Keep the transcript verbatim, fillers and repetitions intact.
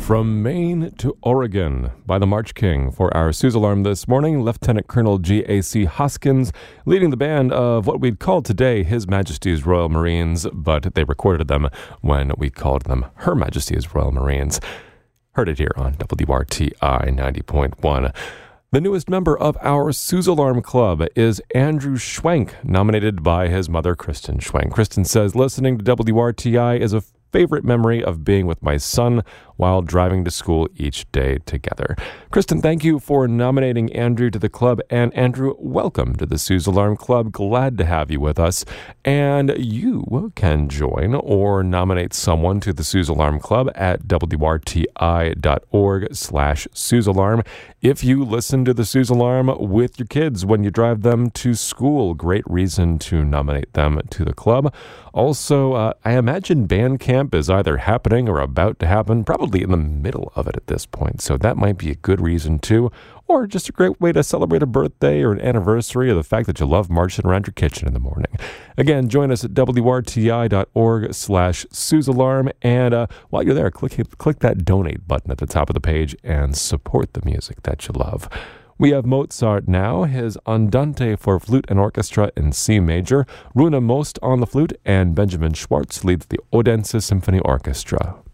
From Maine to Oregon by the March King. For our Suze Alarm this morning, Lieutenant Colonel G A C Hoskins leading the band of what we'd call today His Majesty's Royal Marines, but they recorded them when we called them Her Majesty's Royal Marines. Heard it here on W R T I ninety point one. The newest member of our Suze Alarm Club is Andrew Schwenk, nominated by his mother, Kristen Schwenk. Kristen says, listening to W R T I is a favorite memory of being with my son while driving to school each day together. Kristen, thank you for nominating Andrew to the club. And Andrew, welcome to the Suze Alarm Club. Glad to have you with us. And you can join or nominate someone to the Suze Alarm Club at W R T I dot org slash Suze Alarm. If you listen to the Suze Alarm with your kids when you drive them to school, great reason to nominate them to the club. Also, uh, I imagine band camp is either happening or about to happen, probably in the middle of it at this point. So that might be a good reason too, or just a great way to celebrate a birthday or an anniversary, or the fact that you love marching around your kitchen in the morning. Again, join us at W R T I dot org slash Suze Alarm. And uh, while you're there, click, click that donate button at the top of the page and support the music that you love. We have Mozart now, his Andante for flute and orchestra in C major, Runa Most on the flute, and Benjamin Schwartz leads the Odense Symphony Orchestra.